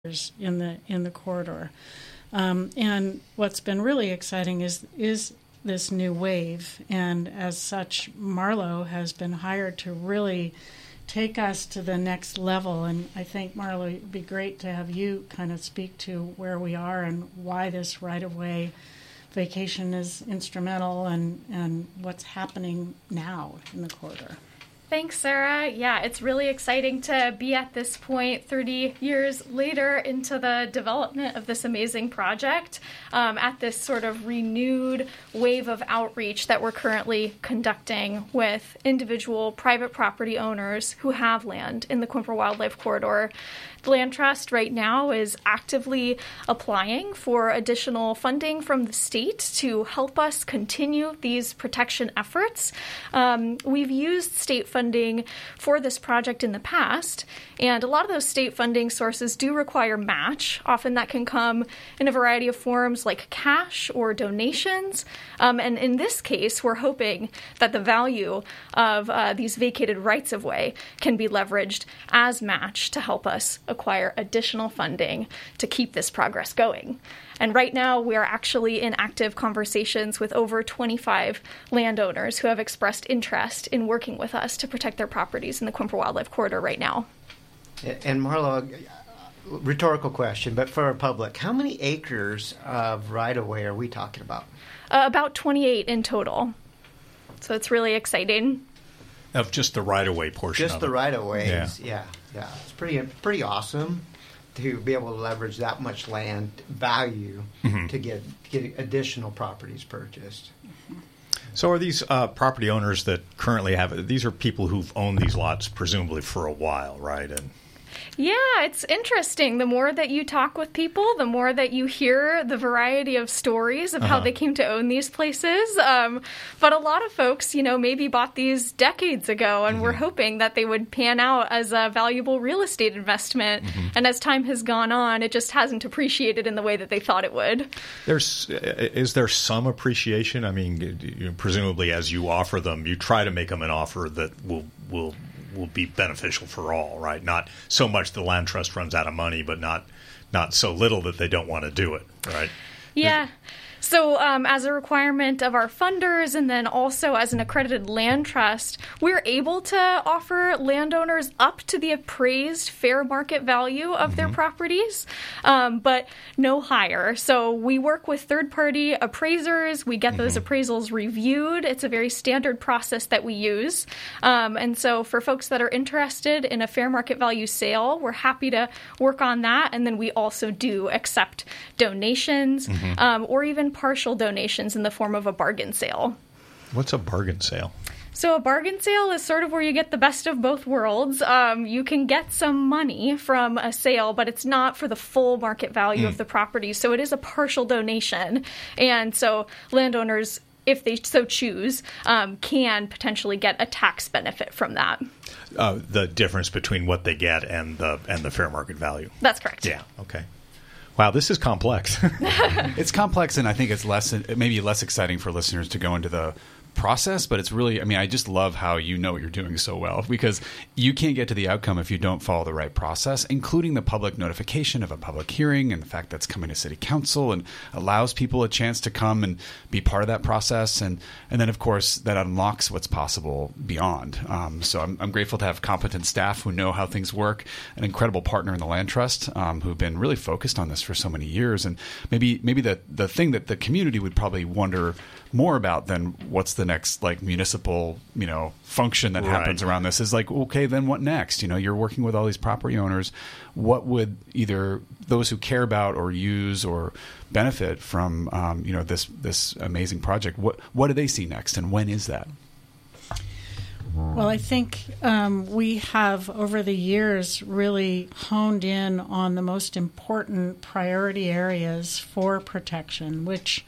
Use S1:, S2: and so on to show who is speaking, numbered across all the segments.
S1: in the corridor. And what's been really exciting is this new wave, and as such, Marlo has been hired to really take us to the next level. And I think, Marlo, it'd be great to have you kind of speak to where we are and why this right-of-way vacation is instrumental and what's happening now in the corridor.
S2: Thanks, Sarah. Yeah, it's really exciting to be at this point 30 years later into the development of this amazing project, at this sort of renewed wave of outreach that we're currently conducting with individual private property owners who have land in the Quimper Wildlife Corridor. The Land Trust right now is actively applying for additional funding from the state to help us continue these protection efforts. We've used state funding for this project in the past, and a lot of those state funding sources do require match. Often that can come in a variety of forms like cash or donations. And in this case, we're hoping that the value of these vacated rights-of-way can be leveraged as match to help us acquire additional funding to keep this progress going. And right now, we are actually in active conversations with over 25 landowners who have expressed interest in working with us to protect their properties in the Quimper Wildlife Corridor right now.
S3: And Marlo, rhetorical question, but for our public, how many acres of right-of-way are we talking about?
S2: About 28 in total. So it's really exciting.
S4: Of just the right-of-way portion
S3: just
S4: of
S3: the
S4: it.
S3: right-of-ways, yeah. It's pretty awesome to be able to leverage that much land value to get additional properties purchased.
S4: So are these property owners that currently have it, these are people who've owned these lots presumably for a while, right? And
S2: yeah, it's interesting. The more that you talk with people, the more that you hear the variety of stories of how they came to own these places. But a lot of folks, maybe bought these decades ago and were hoping that they would pan out as a valuable real estate investment. And as time has gone on, it just hasn't appreciated in the way that they thought it would.
S4: Is there some appreciation? I mean, presumably as you offer them, you try to make them an offer that will be beneficial for all, right? Not so much the Land Trust runs out of money, but not so little that they don't want to do it, right?
S2: Yeah. So as a requirement of our funders and then also as an accredited land trust, we're able to offer landowners up to the appraised fair market value of their properties, but no higher. So we work with third-party appraisers. We get those appraisals reviewed. It's a very standard process that we use. And so for folks that are interested in a fair market value sale, we're happy to work on that. And then we also do accept donations or even partial donations in the form of a bargain sale.
S4: What's a bargain sale?
S2: So a bargain sale is sort of where you get the best of both worlds. You can get some money from a sale, but it's not for the full market value of the property. So it is a partial donation. And so landowners, if they so choose, can potentially get a tax benefit from that.
S4: The difference between what they get and the fair market value.
S2: That's correct.
S4: Yeah. Okay. Wow, this is complex.
S5: It's complex, and I think it's maybe less exciting for listeners to go into the process, but it's really, I just love how you know what you're doing so well, because you can't get to the outcome if you don't follow the right process, including the public notification of a public hearing and the fact that's coming to city council and allows people a chance to come and be part of that process. And then, of course, that unlocks what's possible beyond. So I'm grateful to have competent staff who know how things work, an incredible partner in the Land Trust who've been really focused on this for so many years. And maybe the thing that the community would probably wonder more about than what's the next municipal function that happens around this is okay, then what next? You're working with all these property owners. What would either those who care about or use or benefit from this amazing project? What do they see next, and when is that?
S1: Well, I think we have, over the years, really honed in on the most important priority areas for protection, which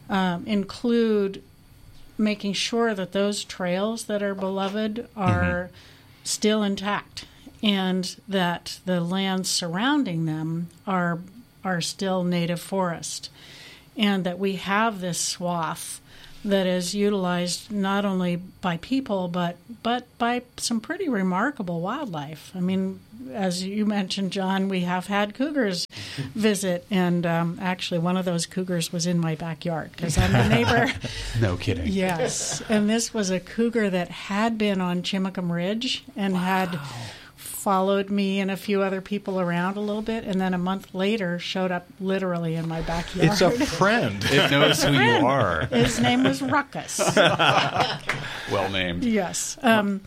S1: include making sure that those trails that are beloved are still intact, and that the lands surrounding them are still native forest, and that we have this swath that is utilized not only by people but by some pretty remarkable wildlife. I mean, as you mentioned, John, we have had cougars visit, and actually one of those cougars was in my backyard because I'm the neighbor.
S5: No kidding.
S1: Yes, and this was a cougar that had been on Chimacum Ridge and had followed me and a few other people around a little bit, and then a month later showed up literally in my backyard.
S4: It's a friend.
S5: It knows who you are.
S1: His name was Ruckus.
S5: Well named.
S1: Yes.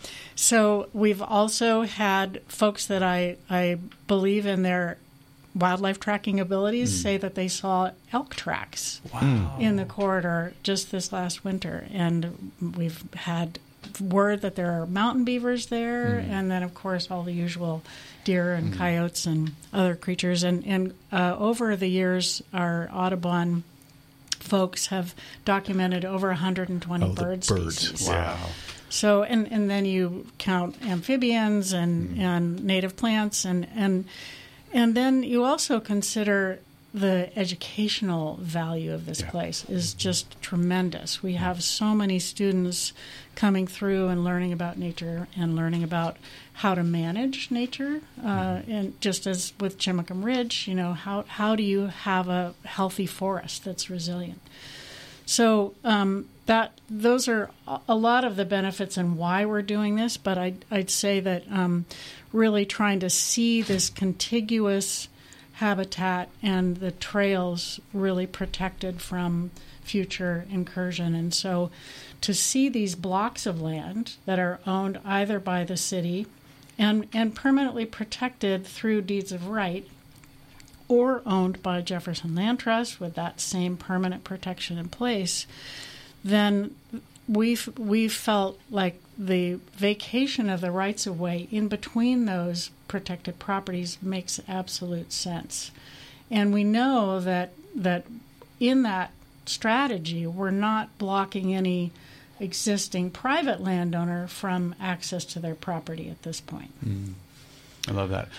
S1: So we've also had folks that I believe in their wildlife tracking abilities say that they saw elk tracks in the corridor just this last winter. And we've had word that there are mountain beavers there, and then, of course, all the usual deer and coyotes and other creatures. And over the years, our Audubon folks have documented over 120 bird species.
S5: Wow.
S1: So, and then you count amphibians and native plants, and then you also consider the educational value of this place is just tremendous. We have so many students coming through and learning about nature and learning about how to manage nature. And just as with Chimacum Ridge, how do you have a healthy forest that's resilient? So those are a lot of the benefits and why we're doing this. But I'd say that really trying to see this contiguous habitat and the trails really protected from future incursion. And so to see these blocks of land that are owned either by the city and permanently protected through deeds of right or owned by Jefferson Land Trust with that same permanent protection in place, then we felt like the vacation of the rights-of-way in between those protected properties makes absolute sense. And we know that in that strategy, we're not blocking any existing private landowner from access to their property at this point.
S5: I love that.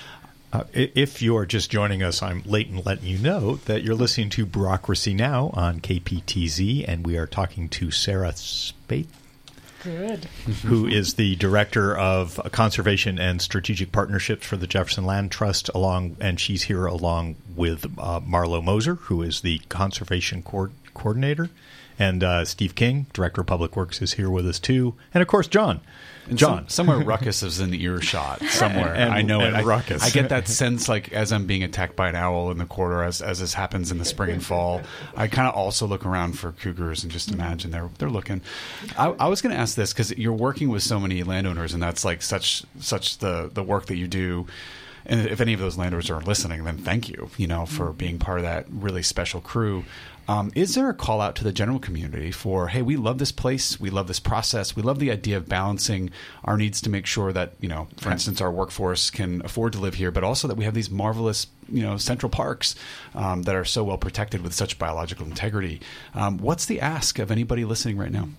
S4: If you're just joining us, I'm late in letting you know that you're listening to Bureaucracy Now! On KPTZ, and we are talking to Sarah Spaeth.
S1: Good.
S4: Who is the Director of Conservation and Strategic Partnerships for the Jefferson Land Trust, and she's here along with Marlo Moser, who is the Conservation Coordinator, and Steve King, Director of Public Works, is here with us too, and of course John.
S5: Somewhere Ruckus is in the earshot somewhere.
S4: And,
S5: I know
S4: and
S5: it.
S4: Ruckus.
S5: I get that sense, like as I'm being attacked by an owl in the corridor, as this happens in the spring and fall. I kind of also look around for cougars and just imagine they're looking. I was going to ask this because you're working with so many landowners, and that's like such the work that you do. And if any of those landowners are listening, then thank you, for being part of that really special crew. Is there a call out to the general community for, hey, we love this place, we love this process, we love the idea of balancing our needs to make sure that, for instance, our workforce can afford to live here, but also that we have these marvelous, central parks that are so well protected with such biological integrity. What's the ask of anybody listening right now?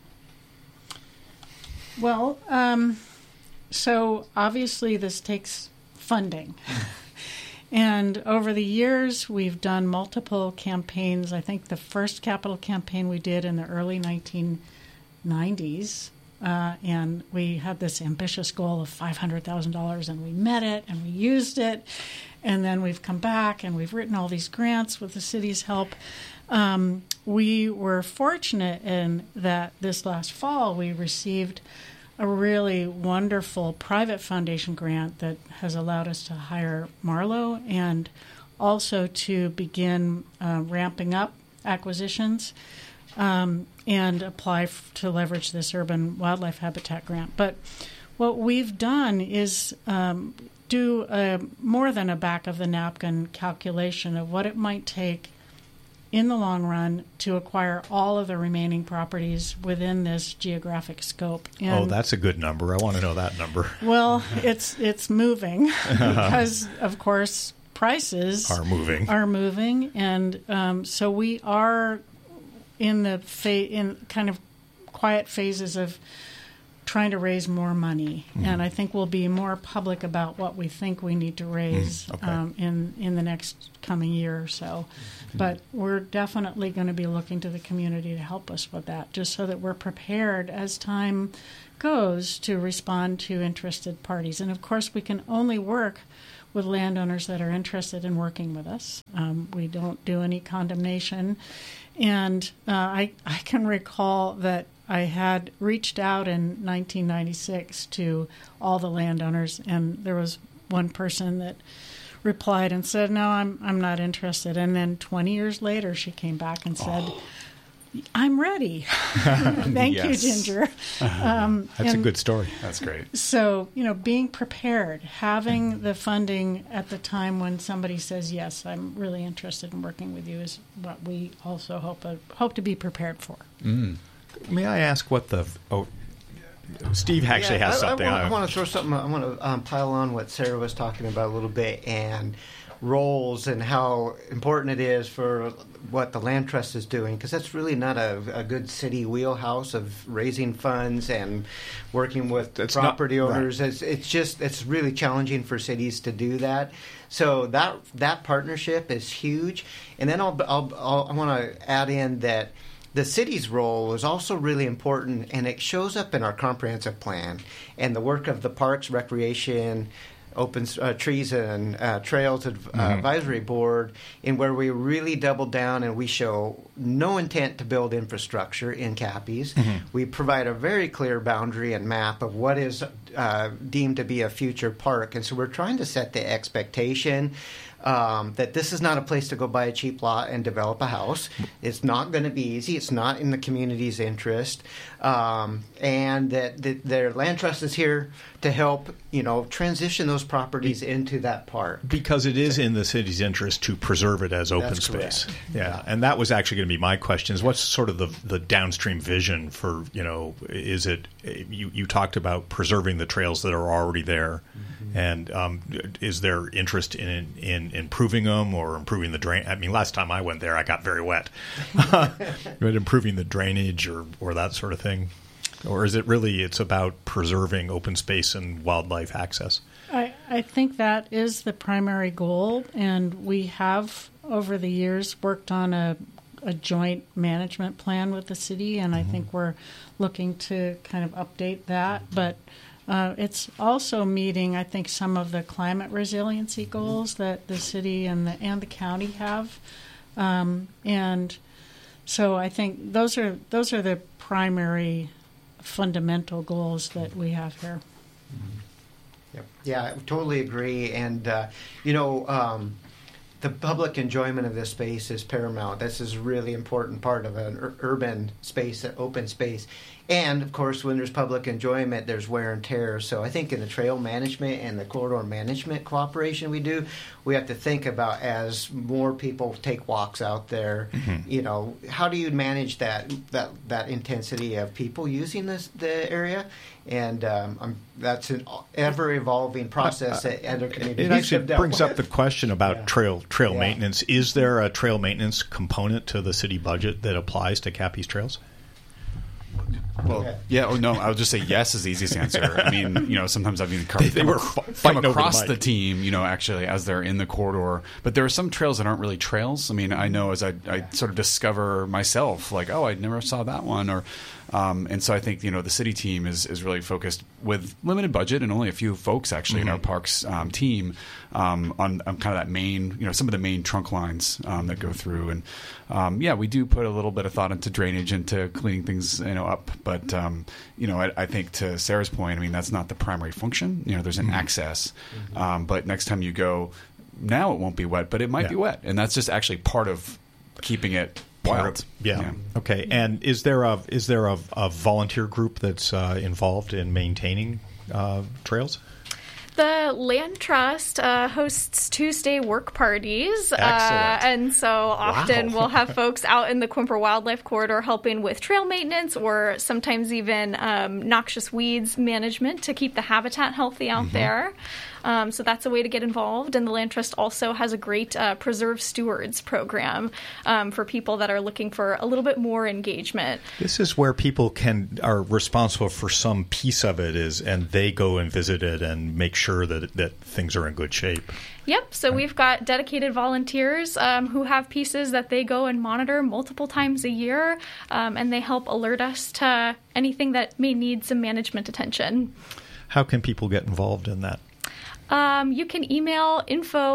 S1: Well, so obviously this takes funding. And over the years, we've done multiple campaigns. I think the first capital campaign we did in the early 1990s, and we had this ambitious goal of $500,000, and we met it, and we used it. And then we've come back, and we've written all these grants with the city's help. We were fortunate in that this last fall, we received a really wonderful private foundation grant that has allowed us to hire Marlo and also to begin ramping up acquisitions and apply to leverage this urban wildlife habitat grant. But what we've done is do more than a back-of-the-napkin calculation of what it might take in the long run to acquire all of the remaining properties within this geographic scope. And,
S4: that's a good number. I want to know that number.
S1: Well, it's moving because, of course, prices
S4: are moving.
S1: And so we are in the in kind of quiet phases of trying to raise more money, and I think we'll be more public about what we think we need to raise in the next coming year or so. But we're definitely going to be looking to the community to help us with that, just so that we're prepared as time goes to respond to interested parties. And of course, we can only work with landowners that are interested in working with us. We don't do any condemnation. And I can recall that I had reached out in 1996 to all the landowners, and there was one person that replied and said, "No, I'm not interested." And then 20 years later, she came back and said, "I'm ready." Thank you, Ginger.
S4: That's a good story.
S5: That's great.
S1: So, being prepared, having the funding at the time when somebody says, "Yes, I'm really interested in working with you," is what we also hope to be prepared for.
S4: May I ask what Steve actually has something.
S3: I want to throw something. I want to pile on what Sarah was talking about a little bit, and roles and how important it is for what the Land Trust is doing, because that's really not a good city wheelhouse of raising funds and working with property owners. Right. It's really challenging for cities to do that. So that partnership is huge. And then I want to add in that the city's role is also really important, and it shows up in our comprehensive plan and the work of the Parks, Recreation, Open Trees and Trails Advisory Board, in where we really double down and we show no intent to build infrastructure in Capiz. We provide a very clear boundary and map of what is deemed to be a future park. And so we're trying to set the expectation that this is not a place to go buy a cheap lot and develop a house. It's not going to be easy. It's not in the community's interest. And that their Land Trust is here to help, transition those properties into that park. Because it is in the city's interest to preserve it as open space. Correct. Yeah, and that was actually going to be my question, is what's sort of the downstream vision for, is it, you talked about preserving the trails that are already there, and is there interest in improving them or improving the drain? I mean, last time I went there, I got very wet. But improving the drainage or that sort of thing? Or is it really, it's about preserving open space and wildlife access? I think that is the primary goal, and we have, over the years, worked on a joint management plan with the city, and I think we're looking to kind of update that. But it's also meeting, I think, some of the climate resiliency goals that the city and the county have, and so I think those are the primary fundamental goals that we have here. Yep. Yeah, I totally agree. And the public enjoyment of this space is paramount. This is a really important part of an urban space, an open space. And, of course, when there's public enjoyment, there's wear and tear. So I think in the trail management and the corridor management cooperation we do, we have to think about, as more people take walks out there, how do you manage that intensity of people using the area? And that's an ever-evolving process that other communities
S4: it actually brings up the question about trail maintenance. Is there a trail maintenance component to the city budget that applies to Capiz Trails?
S5: Well, I'll just say yes is the easiest answer. I mean, sometimes I've even come across the team, actually, as they're in the corridor. But there are some trails that aren't really trails. I mean, I know as I sort of discover myself, like, oh, I never saw that one. And so I think, the city team is really focused with limited budget and only a few folks, actually, in our parks team on kind of that main, some of the main trunk lines that go through. And, we do put a little bit of thought into drainage, into cleaning things, up. But, I think to Sarah's point, that's not the primary function. There's an access. But next time you go, now it won't be wet, but it might be wet. And that's just actually part of keeping it wild.
S4: Yeah. Okay. And is there a volunteer group that's involved in maintaining trails?
S2: The Land Trust hosts Tuesday work parties.
S4: Excellent.
S2: And so often we'll have folks out in the Quimper Wildlife Corridor helping with trail maintenance, or sometimes even noxious weeds management to keep the habitat healthy out there. So that's a way to get involved. And the Land Trust also has a great Preserve Stewards program for people that are looking for a little bit more engagement.
S4: This is where people are responsible for some piece of it, and they go and visit it and make sure that things are in good shape.
S2: Yep. So we've got dedicated volunteers who have pieces that they go and monitor multiple times a year, and they help alert us to anything that may need some management attention.
S4: How can people get involved in that?
S2: You can email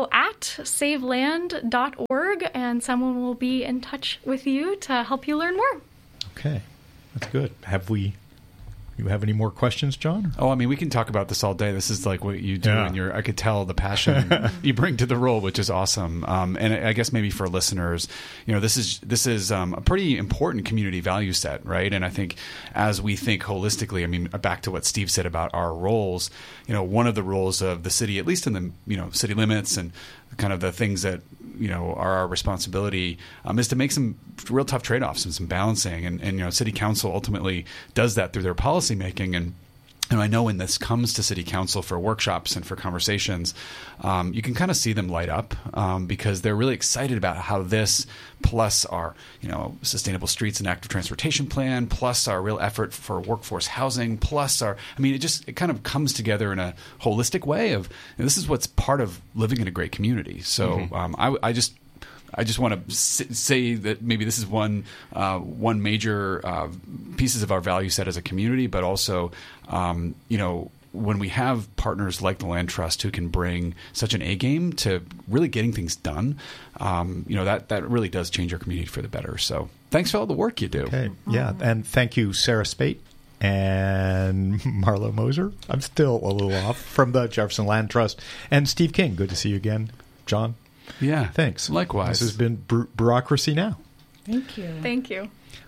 S2: info@saveland.org, and someone will be in touch with you to help you learn more.
S4: Okay. That's good. You have any more questions, John?
S5: Oh, I mean, we can talk about this all day. This is like what you do, and I could tell the passion you bring to the role, which is awesome. And I guess maybe for listeners, this is a pretty important community value set, right? And I think as we think holistically, I mean, back to what Steve said about our roles, one of the roles of the city, at least in the city limits and kind of the things that are our responsibility, is to make some real tough trade-offs and some balancing. And city council ultimately does that through their policy making. And I know when this comes to city council for workshops and for conversations, you can kind of see them light up because they're really excited about how this, plus our sustainable streets and active transportation plan, plus our real effort for workforce housing, plus it kind of comes together in a holistic way of this is what's part of living in a great community. So I just want to say that maybe this is one major pieces of our value set as a community, but also, when we have partners like the Land Trust who can bring such an A game to really getting things done, that really does change our community for the better. So thanks for all the work you do.
S4: Okay. Yeah, and thank you, Sarah Spate and Marlo Moser. I'm still a little off from the Jefferson Land Trust, and Steve King. Good to see you again, John.
S5: Yeah.
S4: Thanks.
S5: Likewise.
S4: This has been Bureaucracy Now!
S1: Thank you.
S2: Thank you.